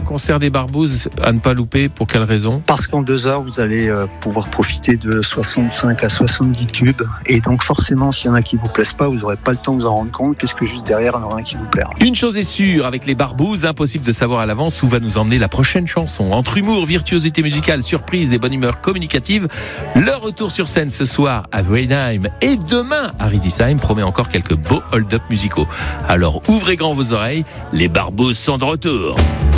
concert des Barbouzes à ne pas louper, pour quelle raison ? Parce qu'en 2 heures, vous allez pouvoir profiter de 65 à 70 tubes. Et donc forcément, s'il y en a qui vous plaisent pas, vous n'aurez pas le temps de vous en rendre compte, puisque juste derrière, il y en aura un qui vous plaira. Une chose est sûre, avec les Barbouzes, impossible de savoir à l'avance où va nous emmener la prochaine chanson. Entre humour, virtuosité musicale, surprise et bonne humeur communicative, leur retour sur scène ce soir à Weinheim et demain à Riedisheim promet encore quelques beaux hold-up musicaux. Alors ouvrez grand vos oreilles, les Barbouzes sont de retour.